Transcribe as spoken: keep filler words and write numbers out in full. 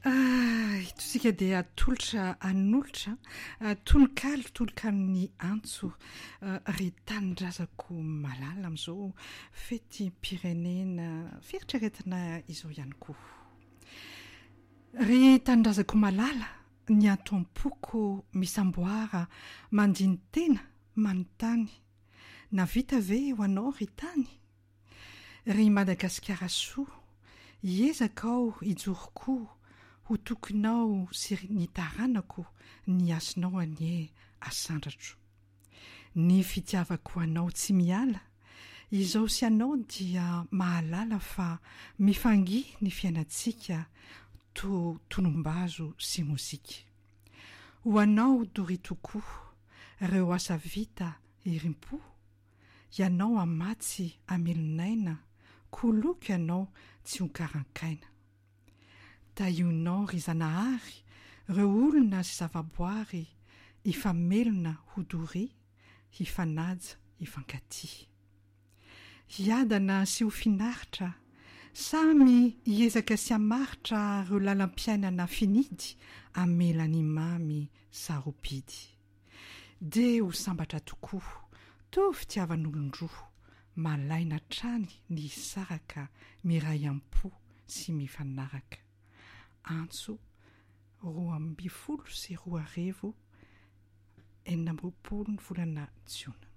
Tosika dia atolotra anolotra tolokalo tolokalo ny antso ry tanindrazako malala amin'izao fety pirenena fieritreretina izao ihany koa. Ry tanindrazako malala ny atom-poko misamboara mandiny tena manontany na vita ve ho anao ry tany ry Madagasikara soa hiezaka ao hijoroko ho tokonao sy ny taranako ny asonao anie asandratro. Ny fitiavako anao tsy miala, izao sy anao dia mahalala fa mifangi ny fiainantsika to tolombazo sy mozika. Ho anao dory tokoa, reo asa vita irim-po, ianao amatsy amelonaina, koloky ianao tsy ho karankaina. Taionao ry zanahary, reo olona sy zavaboary, ifamelona hodory, hifanaja, hifankaty. Hiadana sy ho finaritra, samy hiezaka sy hamaritra reo lalam-piainana finidy, amelany mamy sarobidy. De ho sambatra tokoa, to fitiavan'olon-droa, malaina trany ny saraka miray am-po sy mifanaraka. Antso roa amby folo sy roa arivo enina amby roapolo ny volana Jiona.